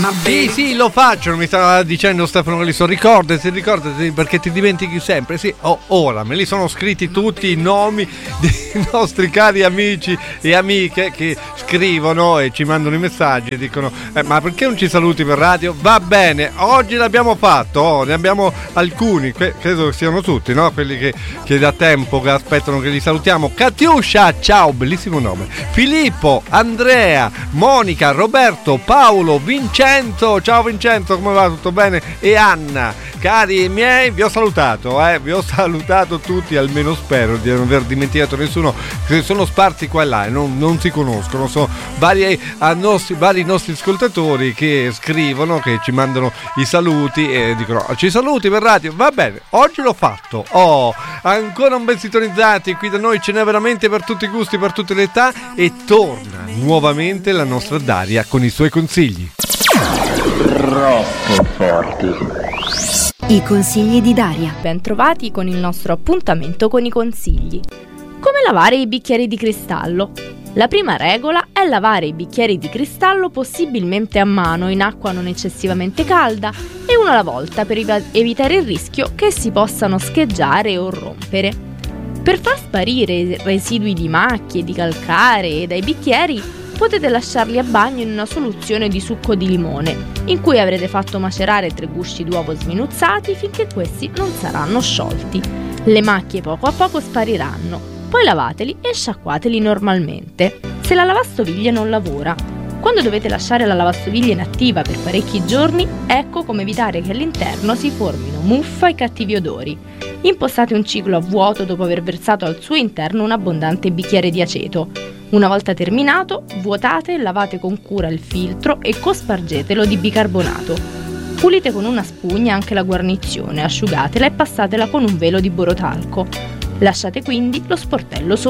Sì, lo faccio, mi stava dicendo Stefano Galisso, ricordati perché ti dimentichi sempre. Sì, ora me li sono scritti tutti i nomi dei nostri cari amici e amiche che scrivono e ci mandano i messaggi e dicono ma perché non ci saluti per radio? Va bene, oggi l'abbiamo fatto, ne abbiamo alcuni, credo che siano tutti, no? Quelli che da tempo che aspettano che li salutiamo. Katiuscia, ciao, bellissimo nome. Filippo, Andrea, Monica, Roberto, Paolo, Vincenzo, ciao Vincenzo, come va? Tutto bene? E Anna, cari miei, vi ho salutato tutti, almeno spero di non aver dimenticato nessuno, che sono sparsi qua e là e non si conoscono, sono vari nostri ascoltatori che scrivono, che ci mandano i saluti e dicono ci saluti per radio. Va bene, oggi l'ho fatto, ancora un ben sintonizzati, qui da noi ce n'è veramente per tutti i gusti, per tutte le età, e torna nuovamente la nostra Daria con i suoi consigli. Troppo forti. I consigli di Daria. Ben trovati con il nostro appuntamento con i consigli. Come lavare i bicchieri di cristallo? La prima regola è lavare i bicchieri di cristallo possibilmente a mano in acqua non eccessivamente calda e uno alla volta per evitare il rischio che si possano scheggiare o rompere. Per far sparire i residui di macchie, di calcare dai bicchieri, potete lasciarli a bagno in una soluzione di succo di limone, in cui avrete fatto macerare 3 gusci d'uovo sminuzzati finché questi non saranno sciolti. Le macchie poco a poco spariranno, poi lavateli e sciacquateli normalmente. Se la lavastoviglie non lavora, quando dovete lasciare la lavastoviglie inattiva per parecchi giorni, ecco come evitare che all'interno si formino muffa e cattivi odori. Impostate un ciclo a vuoto dopo aver versato al suo interno un abbondante bicchiere di aceto. Una volta terminato, vuotate e lavate con cura il filtro e cospargetelo di bicarbonato. Pulite con una spugna anche la guarnizione, asciugatela e passatela con un velo di borotalco. Lasciate quindi lo sportello